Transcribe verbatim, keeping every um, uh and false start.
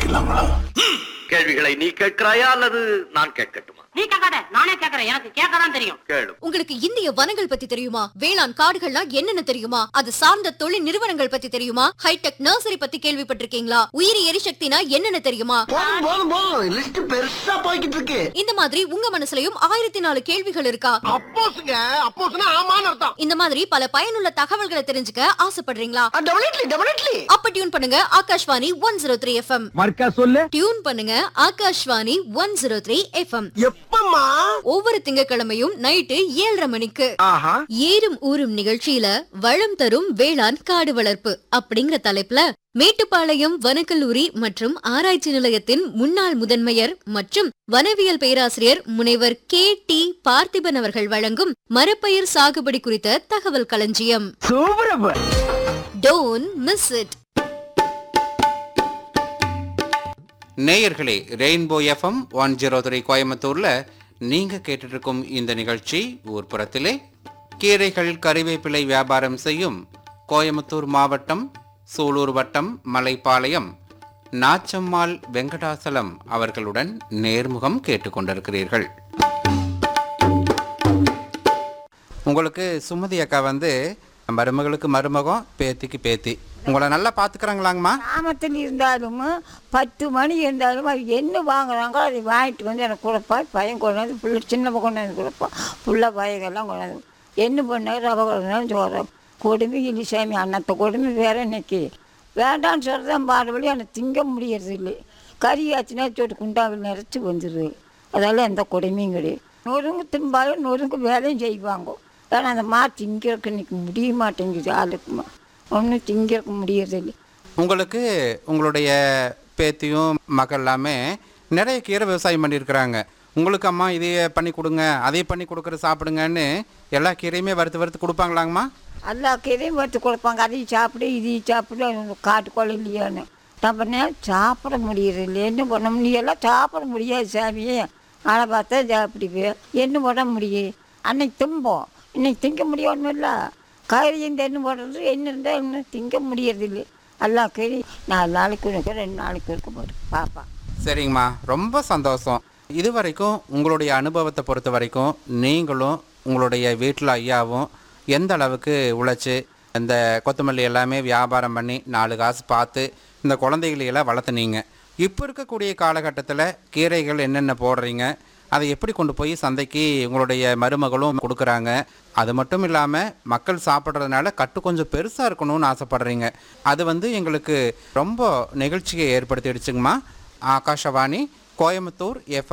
ஆரம்பிக்கலாங்களா? கேள்விகளை நீ கேட்கிறாயா அல்லது நான் கேட்கட்டுமா? நீ கேட்காத, நானே கேட்கறேன். எனக்கு கேட்கதான் தெரியும். கேளு. உங்களுக்கு இந்திய வனங்கள் பத்தி தெரியுமா? வேளாண் காடுகள்லாம் என்னென்ன தெரியுமா? அது சார்ந்த தொழில் நிறுவனங்கள் பத்தி தெரியுமா? ஹைடெக் நர்சரி பத்தி கேள்விப்பட்டிருக்கீங்களா? உயிரி எரிசக்தினா என்னென்ன தெரியுமா? போதும் போதும் போதும், லிஸ்ட் பெருசா போய்கிட்டு இருக்கு. இந்த மாதிரி உங்க மனசுலயும் ஆயிரத்தி நாலு கேள்விகள் இருக்கா? அப்போஸ்ங்க, அப்போஸ்னா ஆமான்னு அர்த்தம். இந்த மாதிரி பல பயனுள்ள தகவல்களை தெரிஞ்சுக்க ஆசைப்படுறீங்களா? Definitely definitely. அப்ப டியூன் பண்ணுங்க Akashvani one zero three FM. மர்க்கா சொல்லு. டியூன் பண்ணுங்க Akashvani one zero three FM. எப்பம்மா? ஒவ்வொரு திங்கட்கிழமையும் நைட்டு ஏழரை மணிக்கு. ஆஹா. ஏறும் ஊரும் நிகழ்ச்சியில வளம் தரும் வேளாண் காடு வளர்ப்பு அப்படிங்கிற தலைப்புல மேட்டுப்பாளையம் வனக்கல்லூரி மற்றும் ஆராய்ச்சி நிலையத்தின் முன்னாள் முதன்மையர் மற்றும் வனவியல் பேராசிரியர் முனைவர் கே டி பார்த்திபன் அவர்கள் வழங்கும் மரப்பயிர் சாகுபடி குறித்த தகவல் களஞ்சியம். சூப்பர். Don't miss it. நேயர்களே, rainbow FM one zero three கோயம்புத்தூர்ல நீங்க கேட்டுட்டு இருக்கும் இந்த நிகழ்ச்சி ஊர்ப்புறத்திலே கீரைகள் கறிவேப்பிலை வியாபாரம் செய்யும் கோயம்புத்தூர் மாவட்டம் சூலூர் வட்டம் மலைப்பாளையம் நாச்சம்மாள் வெங்கடாசலம் அவர்களுடன் நேர்முகம் கேட்டுக்கொண்டிருக்கிறீர்கள். உங்களுக்கு சுமதி அக்கா வந்து மருமகளுக்கு மருமகம், பேத்திக்கு பேத்தி, உங்களை நல்லா பார்த்துக்கிறாங்களாங்கம்மா? கிராமத்தில் இருந்தாலும் பத்து மணி இருந்தாலும் அது என்ன வாங்குறாங்களோ அதை வாங்கிட்டு வந்து எனக்கு கொடுப்பா. பையன் கொண்டாந்து புள்ள சின்ன கொண்டாந்து கொடுப்பா. புள்ள பையங்கள்லாம் கொண்டாந்து என்ன பண்ண ரவை கொண்டாந்து சோற கொடுமை இலிசாமி அன்னத்தை கொடுமை வேற இன்னைக்கு வேண்டான்னு சொல்கிறதான் பாடுபடி எனக்கு திங்க முடியறது இல்லை. கறி ஆச்சுன்னா சொட்டு குண்டாவில் நிறச்சி வந்துடுது. அதெல்லாம் எந்த கொடுமையும் கிடையாது. நொறுங்கு திரும்பாலும் நொறுங்கு வேலையும் செய்வாங்க. ஏன்னா அந்த மா திங்கிறதுக்கு இன்னைக்கு முடிய மாட்டேங்குது. ஆளுக்குமா ஒன்றும் திங்கிறதுக்கு முடியறதில்லை. உங்களுக்கு உங்களுடைய பேத்தியும் மகள் எல்லாமே நிறைய கீரை விவசாயம் பண்ணியிருக்கிறாங்க. உங்களுக்கு அம்மா இதையே பண்ணி கொடுங்க, அதையே பண்ணி கொடுக்குற சாப்பிடுங்கன்னு எல்லா கீரையுமே வறுத்து வறுத்து கொடுப்பாங்களாங்கம்மா? எல்லா கீரையும் வறுத்து கொடுப்பாங்க. அதையும் சாப்பிடு இதையும் சாப்பிடு காட்டுக்கோள் இல்லையான்னு. நம்ம சாப்பிட முடியறதில்லை. என்ன பண்ண முடியலாம்? சாப்பிட முடியாது சாமியே. அதை பார்த்தா சாப்பிடுவேன். என்ன பண்ண முடியும்? அன்னைக்கு திம்போம், இன்னைக்கு திங்க முடியணும் இல்லை. கறியும் தென்னு போடுறது என்ன இருந்தால் இன்னும் திங்க முடியறதில்லை. எல்லா கறி நாலு நாளைக்கு இருக்க ரெண்டு நாளைக்கு இருக்க போது பாப்பா. சரிங்கம்மா, ரொம்ப சந்தோஷம். இது வரைக்கும் உங்களுடைய அனுபவத்தை பொறுத்த வரைக்கும் நீங்களும் உங்களுடைய வீட்டில் ஐயாவும் எந்த அளவுக்கு உழைச்சி இந்த கொத்தமல்லி எல்லாமே வியாபாரம் பண்ணி நாலு காசு பார்த்து இந்த குழந்தைகளையெல்லாம் வளர்த்துனீங்க. இப்போ இருக்கக்கூடிய காலகட்டத்தில் கீரைகள் என்னென்ன போடுறீங்க, அதை எப்படி கொண்டு போய் சந்தைக்கு உங்களுடைய மருமகளும் கொடுக்குறாங்க. அது மட்டும் இல்லாமல் மக்கள் சாப்பிட்றதுனால கட்டு கொஞ்சம் பெருசாக இருக்கணும்னு ஆசைப்படுறீங்க. அது வந்து எங்களுக்கு ரொம்ப நெகிழ்ச்சியை ஏற்படுத்திடுச்சுங்கம்மா. ஆகாஷவாணி கோயம்புத்தூர் எஃப்